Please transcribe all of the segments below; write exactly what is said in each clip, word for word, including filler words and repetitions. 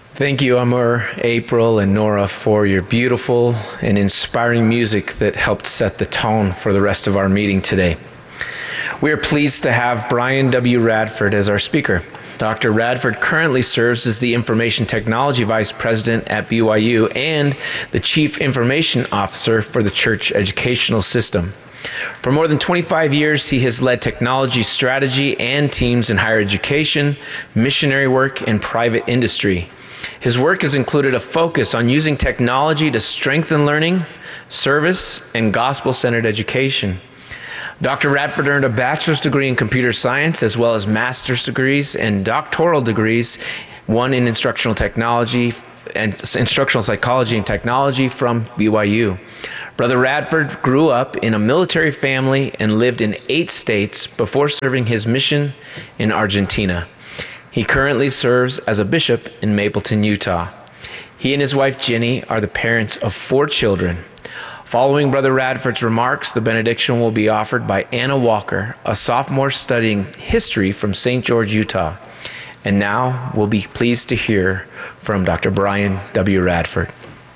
Thank you, Amur, April, and Nora, for your beautiful and inspiring music that helped set the tone for the rest of our meeting today. We are pleased to have Brian W. Radford as our speaker. Doctor Radford currently serves as the Information Technology Vice President at B Y U and the Chief Information Officer for the Church Educational System. For more than twenty-five years, he has led technology strategy and teams in higher education, missionary work, and private industry. His work has included a focus on using technology to strengthen learning, service, and gospel-centered education. Doctor Radford earned a bachelor's degree in computer science, as well as master's degrees and doctoral degrees, one in instructional technology and instructional psychology and technology from B Y U. Brother Radford grew up in a military family and lived in eight states before serving his mission in Argentina. He currently serves as a bishop in Mapleton, Utah. He and his wife Jenny are the parents of four children. Following Brother Radford's remarks, the benediction will be offered by Anna Walker, a sophomore studying history from Saint George, Utah. And now we'll be pleased to hear from Doctor Brian W. Radford.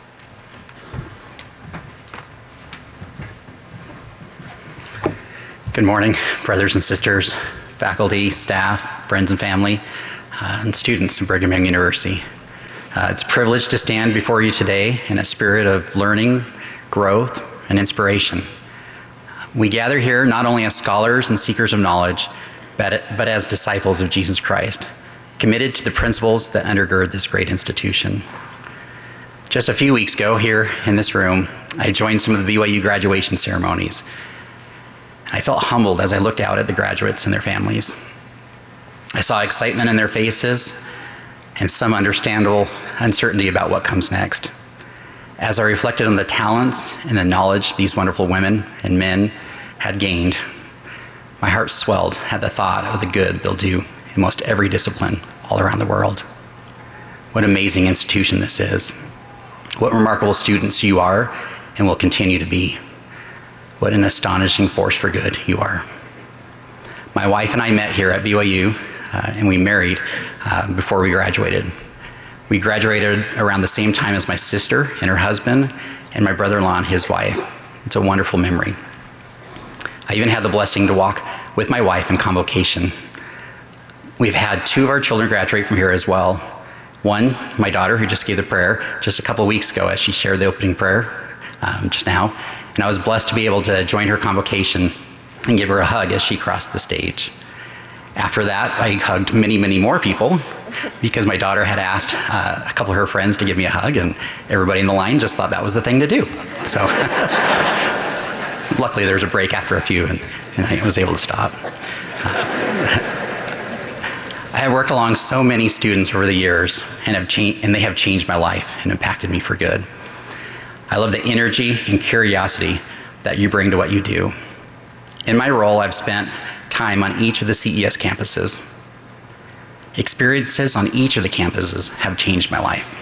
Good morning, brothers and sisters, faculty, staff, friends and family, uh, and students of Brigham Young University. Uh, it's a privilege to stand before you today in a spirit of learning, growth, and inspiration. We gather here not only as scholars and seekers of knowledge, but, but as disciples of Jesus Christ, committed to the principles that undergird this great institution. Just a few weeks ago, here in this room, I joined some of the B Y U graduation ceremonies. I felt humbled as I looked out at the graduates and their families. I saw excitement in their faces and some understandable uncertainty about what comes next. As I reflected on the talents and the knowledge these wonderful women and men had gained, my heart swelled at the thought of the good they'll do in most every discipline all around the world. What an amazing institution this is. What remarkable students you are and will continue to be. What an astonishing force for good you are. My wife and I met here at B Y U, uh, and we married uh, before we graduated. We graduated around the same time as my sister and her husband, and my brother-in-law and his wife. It's a wonderful memory. I even had the blessing to walk with my wife in convocation. We've had two of our children graduate from here as well. One, my daughter, who just gave the prayer just a couple of weeks ago as she shared the opening prayer um, just now. And I was blessed to be able to join her convocation and give her a hug as she crossed the stage. After that, I hugged many, many more people because my daughter had asked uh, a couple of her friends to give me a hug, and everybody in the line just thought that was the thing to do. So, so luckily there was a break after a few, and, and I was able to stop. Uh, I have worked along so many students over the years, and, have cha- and they have changed my life and impacted me for good. I love the energy and curiosity that you bring to what you do. In my role, I've spent time on each of the C E S campuses. Experiences on each of the campuses have changed my life.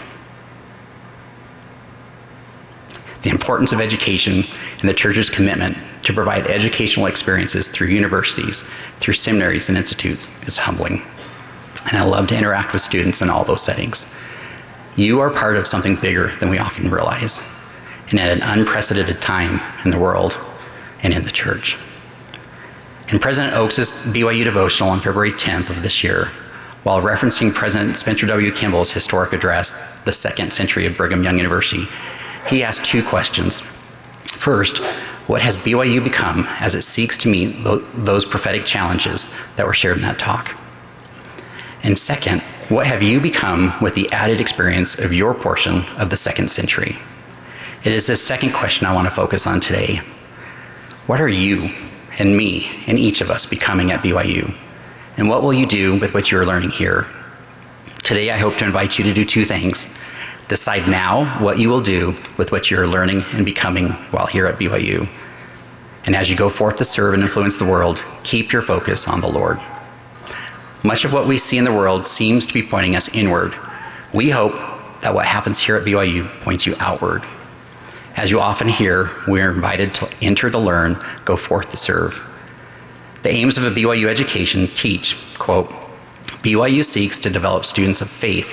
The importance of education and the church's commitment to provide educational experiences through universities, through seminaries and institutes is humbling. And I love to interact with students in all those settings. You are part of something bigger than we often realize, and at an unprecedented time in the world and in the church. In President Oaks' B Y U devotional on February tenth of this year, while referencing President Spencer W. Kimball's historic address, The Second Century of Brigham Young University, he asked two questions. First, what has B Y U become as it seeks to meet th- those prophetic challenges that were shared in that talk? And second, what have you become with the added experience of your portion of the second century? It is this second question I want to focus on today. What are you and me and each of us becoming at B Y U? And what will you do with what you are learning here? Today, I hope to invite you to do two things. Decide now what you will do with what you are learning and becoming while here at B Y U. And as you go forth to serve and influence the world, keep your focus on the Lord. Much of what we see in the world seems to be pointing us inward. We hope that what happens here at B Y U points you outward. As you often hear, we are invited to enter to learn, go forth to serve. The aims of a B Y U education teach, quote, B Y U seeks to develop students of faith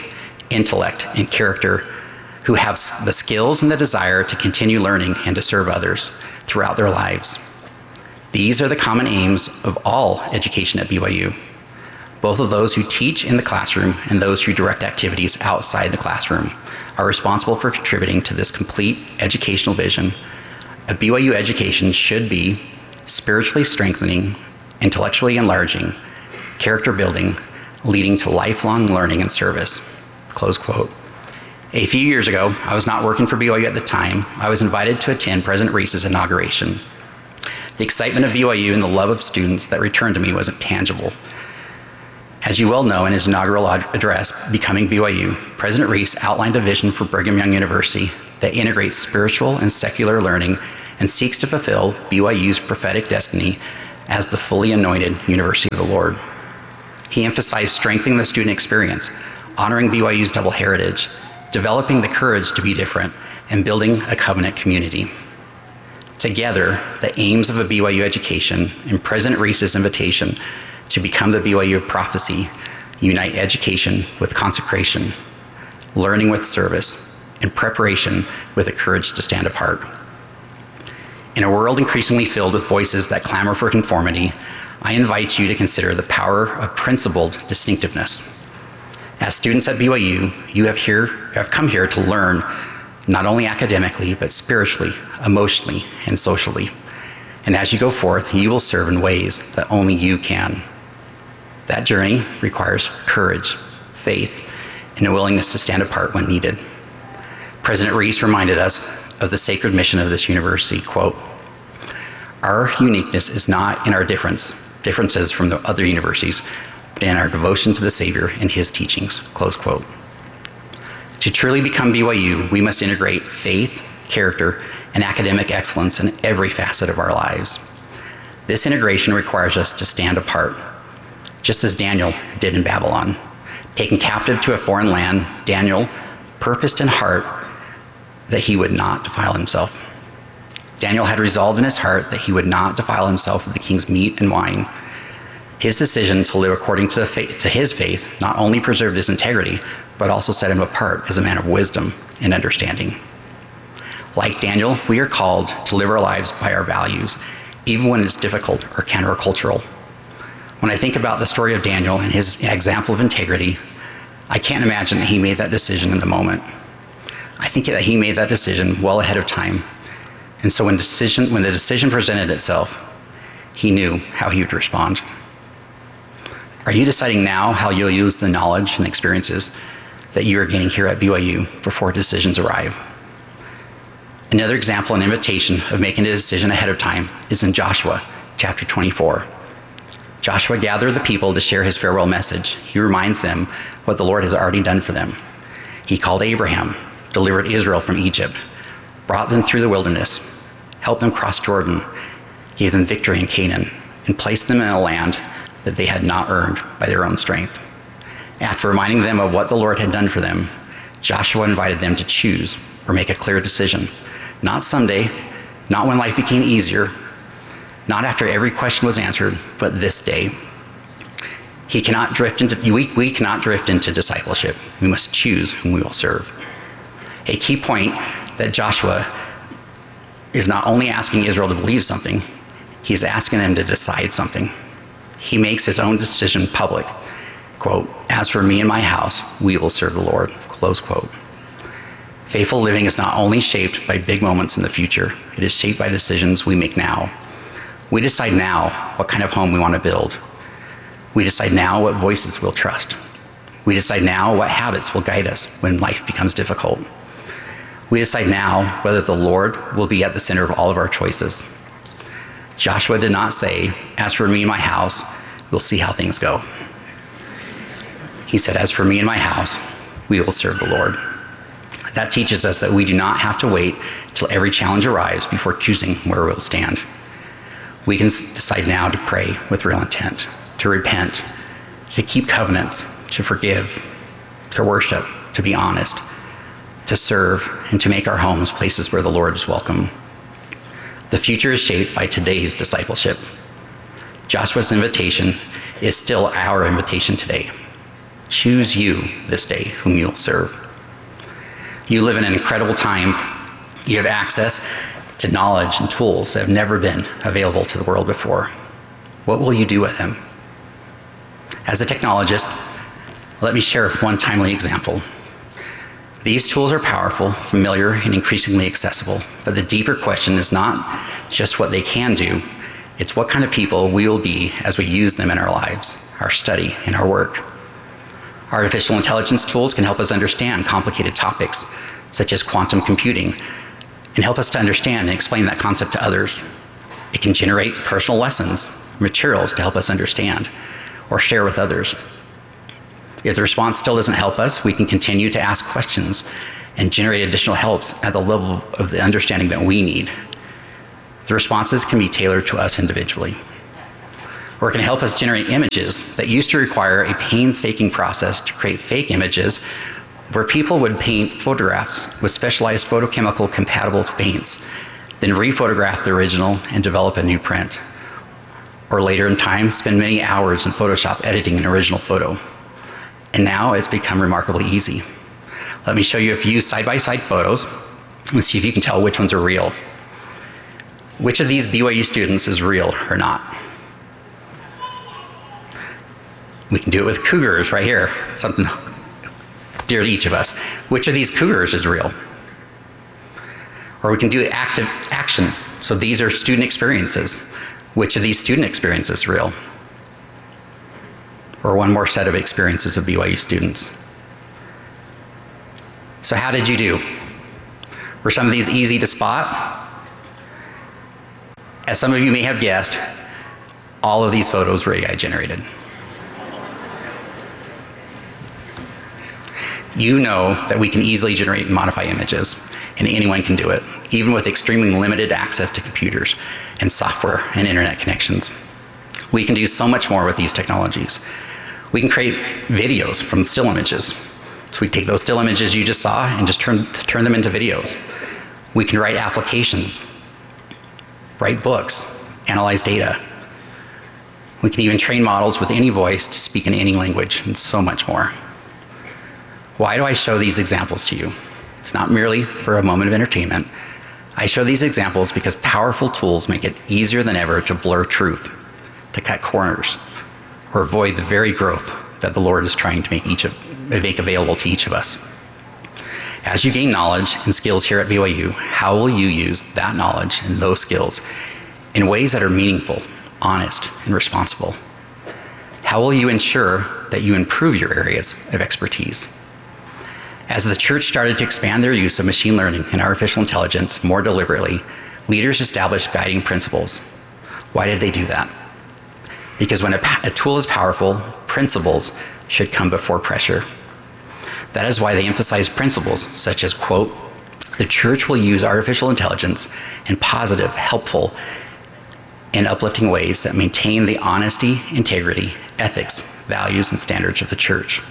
intellect, and character, who have the skills and the desire to continue learning and to serve others throughout their lives. These are the common aims of all education at B Y U, both of those who teach in the classroom and those who direct activities outside the classroom are responsible for contributing to this complete educational vision. A B Y U education should be spiritually strengthening, intellectually enlarging, character building, leading to lifelong learning and service. Close quote. A few years ago, I was not working for B Y U at the time. I was invited to attend President Reese's inauguration. The excitement of B Y U and the love of students that returned to me was intangible. As you well know, in his inaugural address, Becoming B Y U, President Reese outlined a vision for Brigham Young University that integrates spiritual and secular learning and seeks to fulfill B Y U's prophetic destiny as the fully anointed University of the Lord. He emphasized strengthening the student experience, honoring B Y U's double heritage, developing the courage to be different, and building a covenant community. Together, the aims of a B Y U education and President Reese's invitation to become the B Y U of prophecy unite education with consecration, learning with service, and preparation with the courage to stand apart. In a world increasingly filled with voices that clamor for conformity, I invite you to consider the power of principled distinctiveness. As students at B Y U, you have, here, have come here to learn not only academically, but spiritually, emotionally, and socially. And as you go forth, you will serve in ways that only you can. That journey requires courage, faith, and a willingness to stand apart when needed. President Reese reminded us of the sacred mission of this university, quote, "Our uniqueness is not in our difference, differences from the other universities, but in our devotion to the Savior and his teachings," close quote. To truly become B Y U, we must integrate faith, character, and academic excellence in every facet of our lives. This integration requires us to stand apart, just as Daniel did in Babylon. Taken captive to a foreign land, Daniel purposed in heart that he would not defile himself. Daniel had resolved in his heart that he would not defile himself with the king's meat and wine. His decision to live according to, the faith, to his faith not only preserved his integrity, but also set him apart as a man of wisdom and understanding. Like Daniel, we are called to live our lives by our values, even when it's difficult or countercultural. When I think about the story of Daniel and his example of integrity, I can't imagine that he made that decision in the moment. I think that he made that decision well ahead of time. And so when, decision, when the decision presented itself, he knew how he would respond. Are you deciding now how you'll use the knowledge and experiences that you are gaining here at B Y U before decisions arrive? Another example and invitation of making a decision ahead of time is in Joshua chapter twenty-four. Joshua gathered the people to share his farewell message. He reminds them what the Lord has already done for them. He called Abraham, delivered Israel from Egypt, brought them through the wilderness, helped them cross Jordan, gave them victory in Canaan, and placed them in a land that they had not earned by their own strength. After reminding them of what the Lord had done for them, Joshua invited them to choose or make a clear decision. Not someday, not when life became easier, not after every question was answered, but this day. He cannot drift into, we, we cannot drift into discipleship. We must choose whom we will serve. A key point that Joshua is not only asking Israel to believe something, he's asking them to decide something. He makes his own decision public. Quote, "As for me and my house, we will serve the Lord," close quote. Faithful living is not only shaped by big moments in the future, it is shaped by decisions we make now. We decide now what kind of home we want to build. We decide now what voices we'll trust. We decide now what habits will guide us when life becomes difficult. We decide now whether the Lord will be at the center of all of our choices. Joshua did not say, "As for me and my house, we'll see how things go." He said, "As for me and my house, we will serve the Lord." That teaches us that we do not have to wait till every challenge arrives before choosing where we'll stand. We can decide now to pray with real intent, to repent, to keep covenants, to forgive, to worship, to be honest, to serve, and to make our homes places where the Lord is welcome. The future is shaped by today's discipleship. Joshua's invitation is still our invitation today. Choose you this day whom you'll serve. You live in an incredible time. You have access to knowledge and tools that have never been available to the world before. What will you do with them? As a technologist, let me share one timely example. These tools are powerful, familiar, and increasingly accessible, but the deeper question is not just what they can do, it's what kind of people we will be as we use them in our lives, our study, and our work. Artificial intelligence tools can help us understand complicated topics, such as quantum computing, and help us to understand and explain that concept to others. It can generate personal lessons, materials to help us understand, or share with others. If the response still doesn't help us, we can continue to ask questions and generate additional helps at the level of the understanding that we need. The responses can be tailored to us individually. Or it can help us generate images that used to require a painstaking process to create fake images where people would paint photographs with specialized photochemical compatible paints, then re-photograph the original and develop a new print. Or later in time, spend many hours in Photoshop editing an original photo. And now it's become remarkably easy. Let me show you a few side-by-side photos and see if you can tell which ones are real. Which of these B Y U students is real or not? We can do it with cougars right here, something dear to each of us. Which of these cougars is real? Or we can do active action. So these are student experiences. Which of these student experiences is real? Or one more set of experiences of B Y U students. So how did you do? Were some of these easy to spot? As some of you may have guessed, all of these photos were A I generated. You know that we can easily generate and modify images, and anyone can do it, even with extremely limited access to computers and software and internet connections. We can do so much more with these technologies. We can create videos from still images. So we take those still images you just saw and just turn, turn them into videos. We can write applications, write books, analyze data. We can even train models with any voice to speak in any language, and so much more. Why do I show these examples to you? It's not merely for a moment of entertainment. I show these examples because powerful tools make it easier than ever to blur truth, to cut corners, or avoid the very growth that the Lord is trying to make each of, make available to each of us. As you gain knowledge and skills here at B Y U, how will you use that knowledge and those skills in ways that are meaningful, honest, and responsible? How will you ensure that you improve your areas of expertise? As the church started to expand their use of machine learning and artificial intelligence more deliberately, leaders established guiding principles. Why did they do that? Because when a, a tool is powerful, principles should come before pressure. That is why they emphasize principles such as, quote, the church will use artificial intelligence in positive, helpful, and uplifting ways that maintain the honesty, integrity, ethics, values, and standards of the church.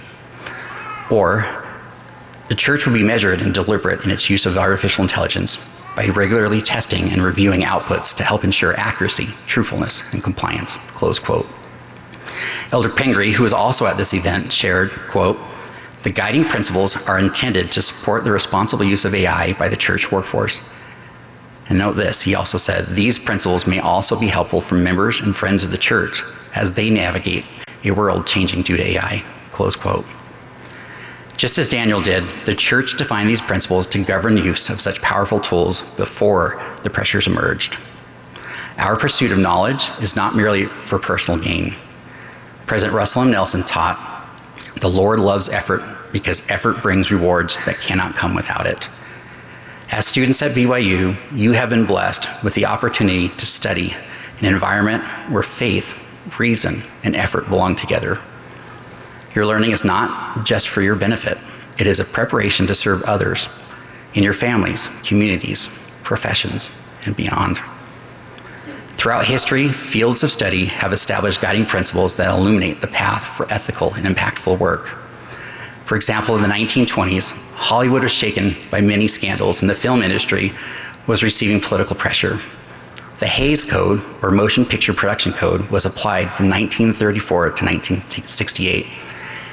Or, the church will be measured and deliberate in its use of artificial intelligence by regularly testing and reviewing outputs to help ensure accuracy, truthfulness, and compliance, close quote. Elder Pingree, who was also at this event, shared, quote, the guiding principles are intended to support the responsible use of A I by the church workforce. And note this, he also said, these principles may also be helpful for members and friends of the church as they navigate a world changing due to A I, close quote. Just as Daniel did, the church defined these principles to govern use of such powerful tools before the pressures emerged. Our pursuit of knowledge is not merely for personal gain. President Russell M. Nelson taught, the Lord loves effort because effort brings rewards that cannot come without it. As students at B Y U, you have been blessed with the opportunity to study in an environment where faith, reason, and effort belong together. Your learning is not just for your benefit. It is a preparation to serve others in your families, communities, professions, and beyond. Throughout history, fields of study have established guiding principles that illuminate the path for ethical and impactful work. For example, in the nineteen twenties, Hollywood was shaken by many scandals and the film industry was receiving political pressure. The Hays Code, or Motion Picture Production Code, was applied from nineteen thirty-four to nineteen sixty-eight.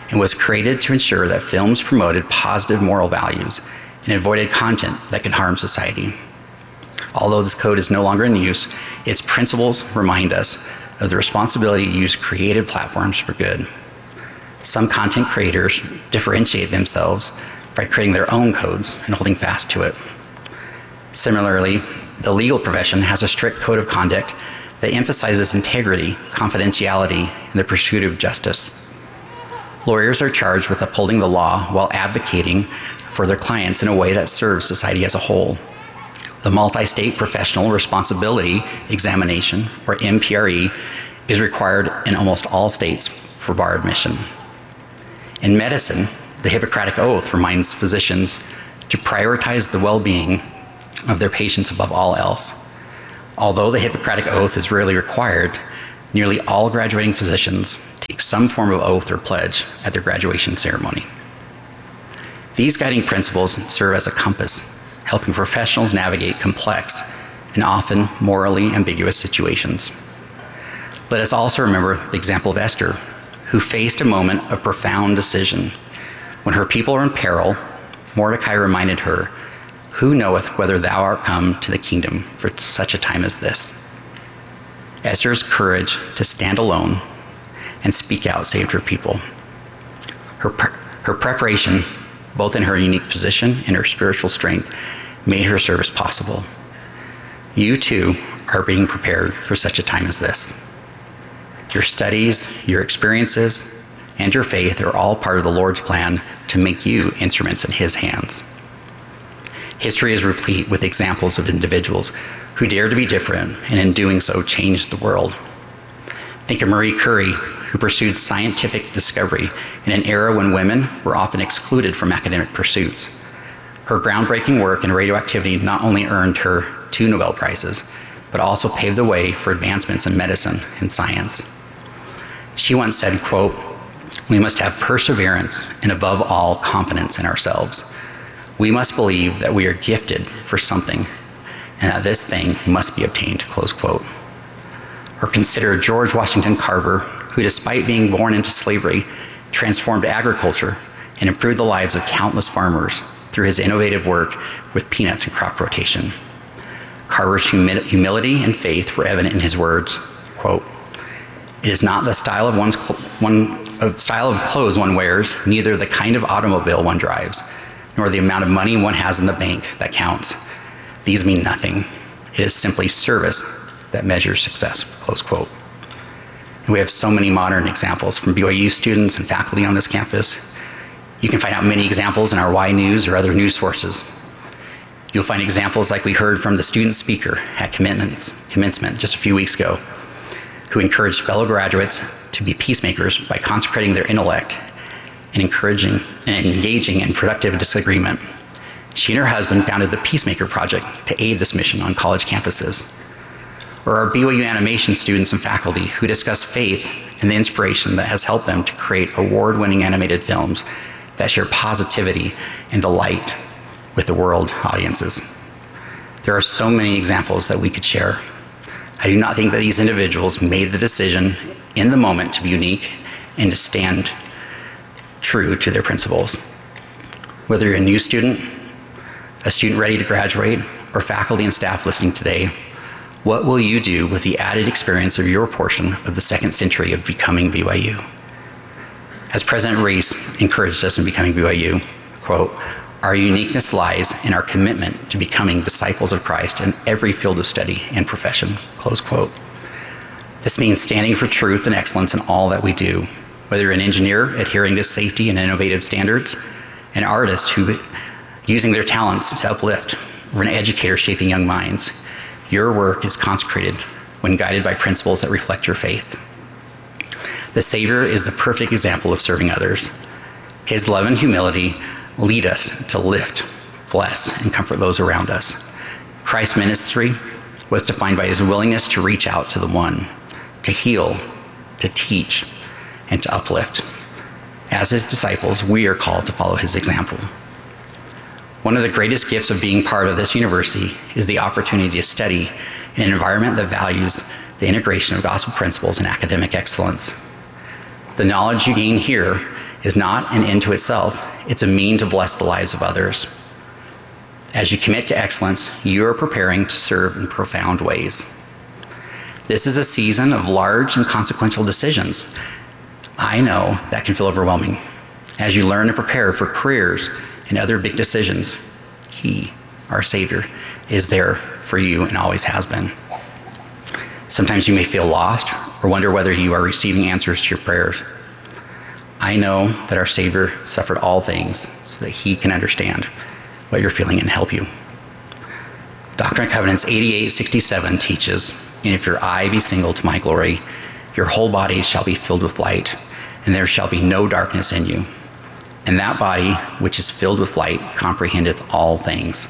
and was created to ensure that films promoted positive moral values and avoided content that could harm society. Although this code is no longer in use, its principles remind us of the responsibility to use creative platforms for good. Some content creators differentiate themselves by creating their own codes and holding fast to it. Similarly, the legal profession has a strict code of conduct that emphasizes integrity, confidentiality, and the pursuit of justice. Lawyers are charged with upholding the law while advocating for their clients in a way that serves society as a whole. The Multi-State Professional Responsibility Examination, or M P R E, is required in almost all states for bar admission. In medicine, the Hippocratic Oath reminds physicians to prioritize the well-being of their patients above all else. Although the Hippocratic Oath is rarely required, nearly all graduating physicians take some form of oath or pledge at their graduation ceremony. These guiding principles serve as a compass, helping professionals navigate complex and often morally ambiguous situations. Let us also remember the example of Esther, who faced a moment of profound decision. When her people were in peril, Mordecai reminded her, "Who knoweth whether thou art come to the kingdom for such a time as this?" Esther's courage to stand alone and speak out saved her people. Her, pre- her preparation, both in her unique position and her spiritual strength, made her service possible. You too are being prepared for such a time as this. Your studies, your experiences, and your faith are all part of the Lord's plan to make you instruments in His hands. History is replete with examples of individuals who dared to be different and in doing so changed the world. Think of Marie Curie, who pursued scientific discovery in an era when women were often excluded from academic pursuits. Her groundbreaking work in radioactivity not only earned her two Nobel Prizes, but also paved the way for advancements in medicine and science. She once said, quote, "We must have perseverance and above all confidence in ourselves. We must believe that we are gifted for something and that this thing must be obtained," close quote. Or consider George Washington Carver, who despite being born into slavery, transformed agriculture and improved the lives of countless farmers through his innovative work with peanuts and crop rotation. Carver's humi- humility and faith were evident in his words, quote, "It is not the style of one's cl- one uh, style of clothes one wears, neither the kind of automobile one drives, nor the amount of money one has in the bank that counts. These mean nothing. It is simply service that measures success," close quote. And we have so many modern examples from B Y U students and faculty on this campus. You can find out many examples in our Y News or other news sources. You'll find examples like we heard from the student speaker at commencement just a few weeks ago, who encouraged fellow graduates to be peacemakers by consecrating their intellect and encouraging and engaging in productive disagreement. She and her husband founded the Peacemaker Project to aid this mission on college campuses. Or our B Y U animation students and faculty who discuss faith and the inspiration that has helped them to create award-winning animated films that share positivity and delight with the world audiences. There are so many examples that we could share. I do not think that these individuals made the decision in the moment to be unique and to stand true to their principles. Whether you're a new student, a student ready to graduate, or faculty and staff listening today, what will you do with the added experience of your portion of the second century of becoming B Y U? As President Reese encouraged us in becoming B Y U, quote, "Our uniqueness lies in our commitment to becoming disciples of Christ in every field of study and profession," close quote. This means standing for truth and excellence in all that we do, whether you're an engineer adhering to safety and innovative standards, an artist who using their talents to uplift, or an educator shaping young minds. Your work is consecrated when guided by principles that reflect your faith. The Savior is the perfect example of serving others. His love and humility lead us to lift, bless, and comfort those around us. Christ's ministry was defined by his willingness to reach out to the one, to heal, to teach, and to uplift. As his disciples, we are called to follow his example. One of the greatest gifts of being part of this university is the opportunity to study in an environment that values the integration of gospel principles and academic excellence. The knowledge you gain here is not an end to itself. It's a mean to bless the lives of others. As you commit to excellence, you are preparing to serve in profound ways. This is a season of large and consequential decisions. I know that can feel overwhelming. As you learn to prepare for careers and other big decisions, He, our Savior, is there for you and always has been. Sometimes you may feel lost or wonder whether you are receiving answers to your prayers. I know that our Savior suffered all things so that He can understand what you're feeling and help you. Doctrine and Covenants eighty-eight sixty-seven teaches, "And if your eye be single to my glory, your whole body shall be filled with light, and there shall be no darkness in you. And that body which is filled with light comprehendeth all things."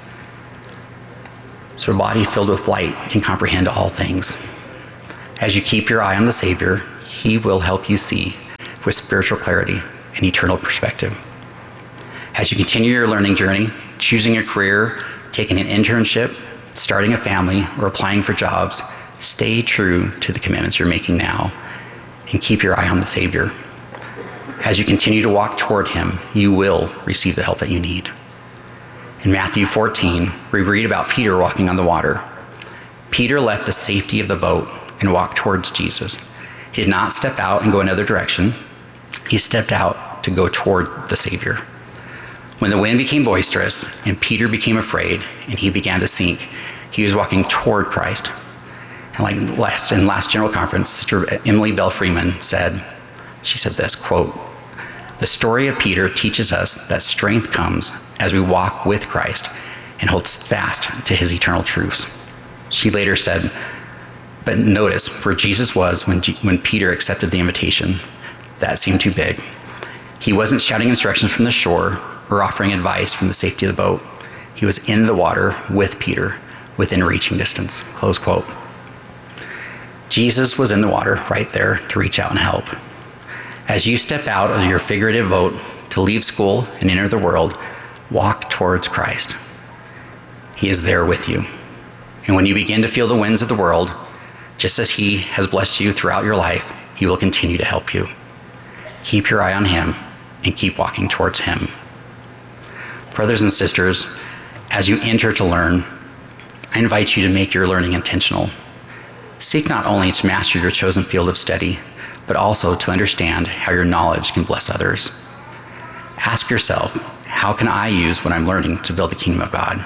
So a body filled with light can comprehend all things. As you keep your eye on the Savior, He will help you see with spiritual clarity and eternal perspective. As you continue your learning journey, choosing a career, taking an internship, starting a family, or applying for jobs, stay true to the commitments you're making now and keep your eye on the Savior. As you continue to walk toward Him, you will receive the help that you need. In Matthew fourteen, we read about Peter walking on the water. Peter left the safety of the boat and walked towards Jesus. He did not step out and go another direction. He stepped out to go toward the Savior. When the wind became boisterous and Peter became afraid and he began to sink, he was walking toward Christ. And like last in last General Conference, Sister Emily Bell Freeman said, she said this, quote, "The story of Peter teaches us that strength comes as we walk with Christ and hold fast to His eternal truths." She later said, "But notice where Jesus was when, G- when Peter accepted the invitation. That seemed too big. He wasn't shouting instructions from the shore or offering advice from the safety of the boat. He was in the water with Peter, within reaching distance." Close quote. Jesus was in the water right there to reach out and help. As you step out of your figurative boat to leave school and enter the world, walk towards Christ. He is there with you. And when you begin to feel the winds of the world, just as He has blessed you throughout your life, He will continue to help you. Keep your eye on Him and keep walking towards Him. Brothers and sisters, as you enter to learn, I invite you to make your learning intentional. Seek not only to master your chosen field of study, but also to understand how your knowledge can bless others. Ask yourself, how can I use what I'm learning to build the kingdom of God?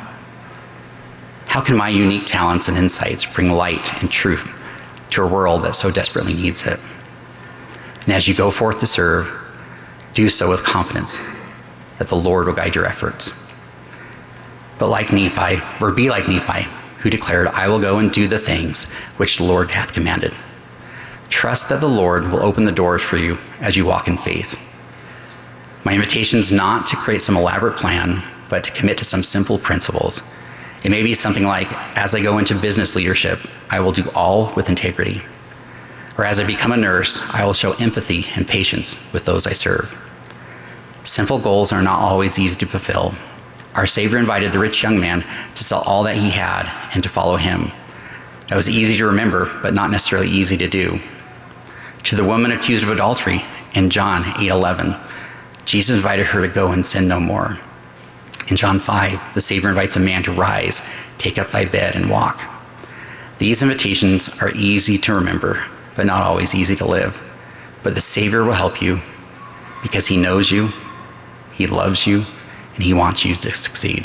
How can my unique talents and insights bring light and truth to a world that so desperately needs it? And as you go forth to serve, do so with confidence that the Lord will guide your efforts. But like Nephi, or be like Nephi, who declared, "I will go and do the things which the Lord hath commanded." Trust that the Lord will open the doors for you as you walk in faith. My invitation is not to create some elaborate plan, but to commit to some simple principles. It may be something like, as I go into business leadership, I will do all with integrity. Or as I become a nurse, I will show empathy and patience with those I serve. Simple goals are not always easy to fulfill. Our Savior invited the rich young man to sell all that he had and to follow Him. That was easy to remember, but not necessarily easy to do. To the woman accused of adultery in John eight eleven, Jesus invited her to go and sin no more. In John five, the Savior invites a man to rise, take up thy bed, and walk. These invitations are easy to remember, but not always easy to live. But the Savior will help you because He knows you, He loves you, and He wants you to succeed.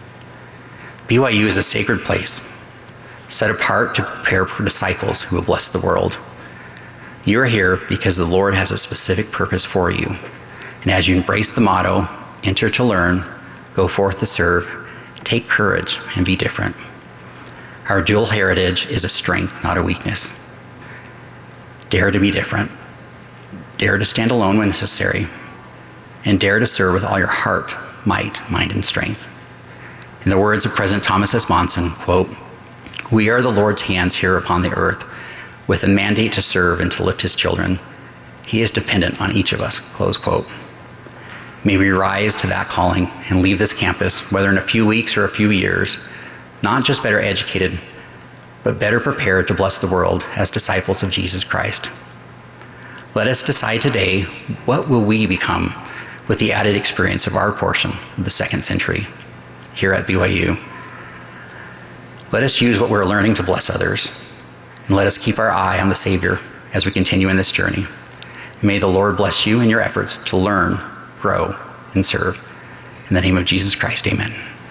B Y U is a sacred place, set apart to prepare for disciples who will bless the world. You are here because the Lord has a specific purpose for you. And as you embrace the motto, enter to learn, go forth to serve, take courage and be different. Our dual heritage is a strength, not a weakness. Dare to be different. Dare to stand alone when necessary. And dare to serve with all your heart, might, mind, and strength. In the words of President Thomas S. Monson, quote, "We are the Lord's hands here upon the earth, with a mandate to serve and to lift His children. He is dependent on each of us," close quote. May we rise to that calling and leave this campus, whether in a few weeks or a few years, not just better educated, but better prepared to bless the world as disciples of Jesus Christ. Let us decide today, what will we become with the added experience of our portion of the second century here at B Y U. Let us use what we're learning to bless others, and let us keep our eye on the Savior as we continue in this journey. May the Lord bless you in your efforts to learn, grow, and serve. In the name of Jesus Christ, amen.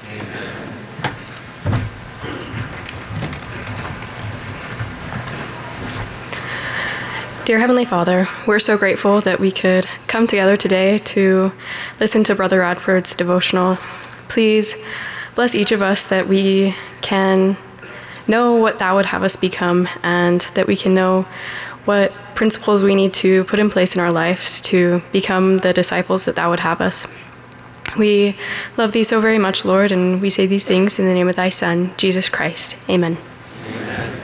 Dear Heavenly Father, we're so grateful that we could come together today to listen to Brother Radford's devotional. Please bless each of us that we can know what Thou would have us become, and that we can know what principles we need to put in place in our lives to become the disciples that Thou would have us. We love Thee so very much, Lord, and we say these things in the name of Thy Son, Jesus Christ. Amen. Amen.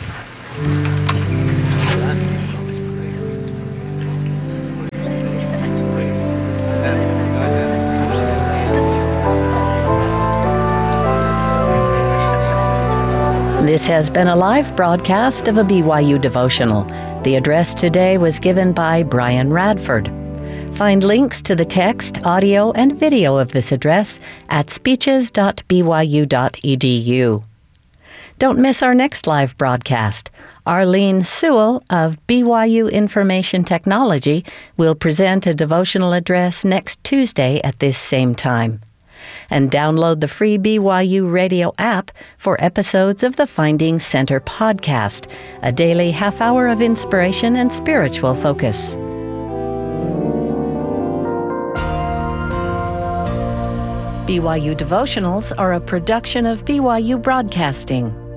This has been a live broadcast of a B Y U devotional. The address today was given by Brian Radford. Find links to the text, audio, and video of this address at speeches dot b y u dot e d u. Don't miss our next live broadcast. Arlene Sewell of B Y U Information Technology will present a devotional address next Tuesday at this same time. And download the free B Y U radio app for episodes of the Finding Center podcast, a daily half hour of inspiration and spiritual focus. B Y U devotionals are a production of B Y U Broadcasting.